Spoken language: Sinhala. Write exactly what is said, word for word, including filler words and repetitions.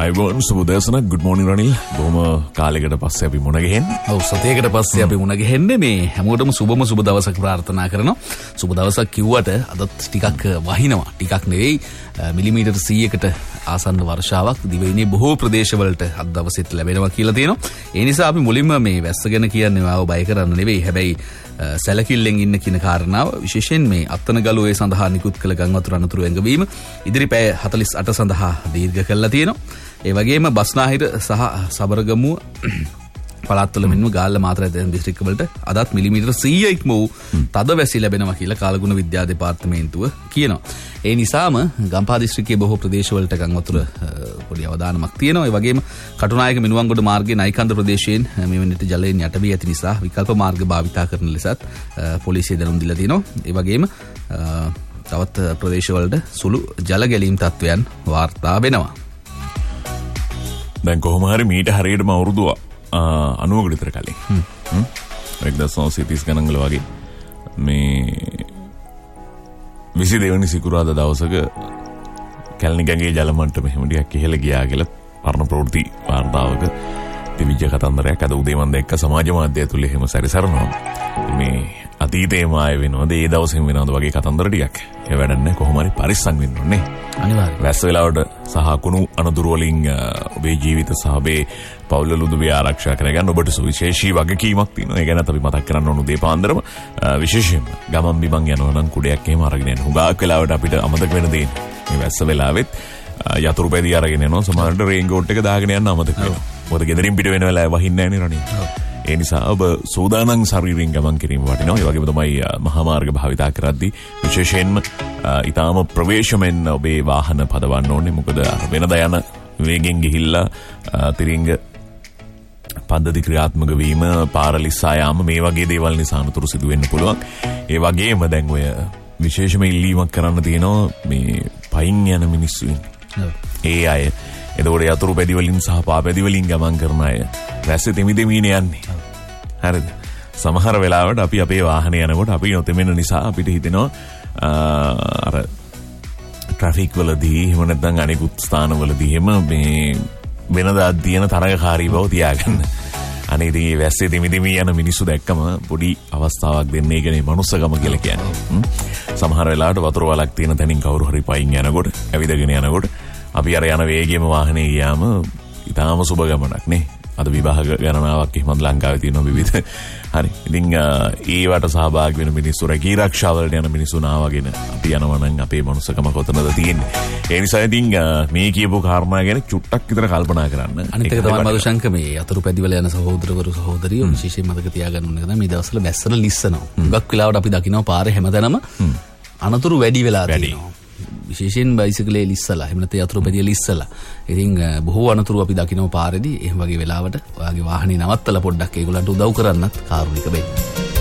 අයිබෝන් සුබදේශන good morning රනිල් බොහොම කාලයකට පස්සේ අපි මුණ ගැහෙන්නේ. ඔව් සතියකට පස්සේ අපි මුණ ගැහෙන්නේ මේ හැමෝටම සුබම සුබ දවසක් ප්‍රාර්ථනා කරනවා. සුබ දවසක් කිව්වට අදත් ටිකක් වහිනවා. ටිකක් නෙවෙයි මිලිමීටර් සීයකට ආසන්න වර්ෂාවක් දිවයිනේ බොහෝ ප්‍රදේශවලට අද දවසෙත් ලැබෙනවා කියලා තියෙනවා. ඒ නිසා අපි මුලින්ම මේ වැස්ස ගැන කියන්නේ ආව බය කරන්න නෙවෙයි. හැබැයි සැලකිල්ලෙන් ඉන්න කියන කාරණාව විශේෂයෙන් මේ අත්තනගලුවේ සඳහා නිකුත් කළ ගම් වතුර අනතුරු ඇඟවීම ඉදිරි පැය හතළිස් අට සඳහා දීර්ඝ කළා තියෙනවා. ඒ වගේම බස්නාහිර සහ සබරගමුව පළාත්වල මෙන්ම ගාල්ල මාතර දිස්ත්‍රික්ක වලට අදත් මිලිමීටර් සීයක් වූ තද වැසි ලැබෙනවා කියලා කාලගුණ විද්‍යා දෙපාර්තමේන්තුව කියනවා. ඒ නිසාම ගම්පහ දිස්ත්‍රික්කයේ බොහෝ ප්‍රදේශවලට ගම් වතුර පොඩි අවදානමක් තියෙනවා. ඒ වගේම කටුනායක මිනුවන්ගොඩ මාර්ගයේ නයිකන්ද ප්‍රදේශයෙන් මෙවැනිට ජලයෙන් යට වී ඇති නිසා විකල්ප මාර්ග භාවිතා කරන ලෙසත් පොලිසිය දැනුම් දීලා තිනවා. ඒ වගේම තවත් ප්‍රදේශවලට සුළු ජල ගැලීම් තත්ත්වයන් වාර්තා වෙනවා. දැන් කොහොම හරි මීට හරියටම අවුරුදු අනුවකට විතර කලින් එක්දහස් නවසිය තිස් ගණන්වල වගේ මේ විසි දෙවැනි සිකුරාදා දවසක කැලණි ගඟේ ජල මට්ටම එහෙම ටිකක් ඉහළ ගියා කියලා පරණ ප්‍රවෘත්ති වාර්තාවක තිබිච්ච කතන්දරයක් අද උදේ මම දැක්ක සමාජ මාධ්‍ය ඇතුලේ එහෙම සැරිසරනවා. මේ අතීතේ මාය වෙනවද ඒ දවසෙම වෙනවද වගේ කතන්දර ටිකක්. ඒ වැඩන්නේ කොහොම හරි පරිස්සම් වෙන්න ඕනේ. අනිවාර්යයෙන්. වැස්ස වෙලාවට සහ කුණු අනතුරු වලින් ඔබේ ජීවිත සහ ඔබේ පවුල ලුදුබේ ආරක්ෂා කරගන්න ඔබට සුවිශේෂී වගකීමක් තියෙනවා. ඒ ගැන අපි මතක් කරන්න ඕන උදේ පාන්දරම විශේෂයෙන්ම ගමන් බිමන් යනවා නම් කුඩයක් එහෙම අරගෙන යන්න. හුඟක් වෙලාවට අපිට අමතක වෙන දේ මේ වැස්ස වෙලාවෙත් යතුරු පැදී අරගෙන යනවා. සමහරවිට රේන් කෝට් එක දාගෙන යන්න අමතක වෙනවා. මොකද ගෙදරින් පිට වෙන වෙලාවෙ වහින්නේ නැහැ නේ රණී. ඒ නිසා ඔබ සූදානම් ශරීරයෙන් ගමන් කිරීම වටිනවා. ඒ වගේම තමයි මහා මාර්ග භාවිතා කරද්දී විශේෂයෙන්ම ඊටාම ප්‍රවේශමෙන් ඔබේ වාහන පදවන්න ඕනේ. මොකද වෙනදා යන වේගෙන් ගිහිල්ලා තිරින්ග පද්ධති ක්‍රියාත්මක වීම, පාරලිස්සා යාම මේ වගේ දේවල් නිසා අනතුරු සිදු වෙන්න පුළුවන්. ඒ වගේම දැන් ඔය විශේෂම ඉල්ලීමක් කරන්න තියෙනවා මේ පයින් යන මිනිස්සු ඉන්නේ. ඒ අය එතකොට යතුරු පැදි වලින් සහ පා පැදි වලින් ගමන් කරන අය වැස්සේ තෙමි තෙමිනේ යන්නේ. හරිද? සමහර වෙලාවට අපි අපේ වාහනේ යනකොට අපි නොතෙමෙන නිසා අපිට හිතෙනවා අර ට්‍රැෆික් වලදී එහෙම නැත්නම් අනිකුත් ස්ථානවලදී එහෙම මේ වෙනදා තියෙන තරගකාරී බව තියාගන්න. අනේ ඉතින් මේ වැස්සේ තෙමි තෙමි යන මිනිස්සු දැක්කම පොඩි අවස්ථාවක් දෙන්නේ ඒකනේ මනුස්සකම කියලා කියන්නේ. සමහර වෙලාවට වතුර වලක් තියෙන තැනින් කවුරු හරි පයින් යනකොට, ඇවිදගෙන යනකොට අපි අර යන වේගයේම වාහනේ ගියාම ඊටාම සුබ ගමනක් නේ. අද විභාග ගණනාවක් එහෙමත් ලංකාවේ තියෙනවා විවිධ. හරි. ඉතින් ඒවට සහභාගී වෙන මිනිස්සු රැකී ආරක්ෂාවලට යන මිනිස්සු නාවගෙන අපි යනවා නම් අපේ මනුස්සකම කොතනද තියෙන්නේ. ඒ නිසා ඉතින් මේ කියපු කාරණා ගැන චුට්ටක් විතර කල්පනා කරන්න. අනිත් එක තමයි මදුශංක මේ අතුරු පැදිවල යන සහෝදරවරු සහෝදරියෝ විශේෂයෙන් මතක තියාගන්න ඕනේ තමයි මේ දවස්වල වැස්සන ලිස්සනවා. හුඟක් වෙලාවට අපි දකිනවා පාරේ හැමතැනම අනතුරු වැඩි වෙලා තියෙනවා. විශේෂයෙන් බයිසිකලේ ලිස්සලා එහෙම නැත්නම් යතුරු පැදිය ලිස්සලා. ඉතින් බොහෝ අනතුරු අපි දකිනවා පාරේදී. එහෙම වගේ වෙලාවට ඔයාගේ වාහනේ නවත්තලා පොඩ්ඩක් ඒගොල්ලන්ට උදව් කරන්නත් කාරුණික වෙන්න.